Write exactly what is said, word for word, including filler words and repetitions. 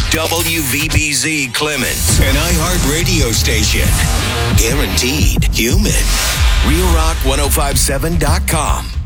W V B Z Clemens, an iHeart radio station. Guaranteed human. Real Rock ten fifty-seven dot com.